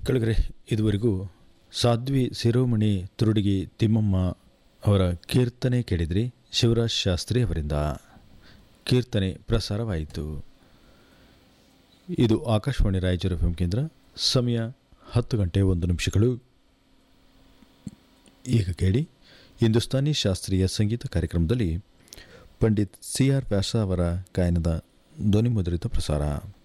ಕೆಳಗರೆ ಇದುವರೆಗೂ ಸಾಧ್ವಿ ಶಿರೋಮಣಿ ತುರುಡಿಗಿ ತಿಮ್ಮಮ್ಮ ಅವರ ಕೀರ್ತನೆ ಕೇಳಿದ್ರಿ. ಶಿವರಾಜ್ ಶಾಸ್ತ್ರಿ ಅವರಿಂದ ಕೀರ್ತನೆ ಪ್ರಸಾರವಾಯಿತು. ಇದು ಆಕಾಶವಾಣಿ ರಾಯಚೂರು ಎಫ್ಎಂ ಕೇಂದ್ರ. ಸಮಯ 10:01. ಈಗ ಕೇಳಿ ಹಿಂದೂಸ್ತಾನಿ ಶಾಸ್ತ್ರೀಯ ಸಂಗೀತ ಕಾರ್ಯಕ್ರಮದಲ್ಲಿ ಪಂಡಿತ್ ಸಿ ಆರ್ ವ್ಯಾಸ ಅವರ ಗಾಯನದ ಧ್ವನಿಮುದ್ರಿತ ಪ್ರಸಾರ.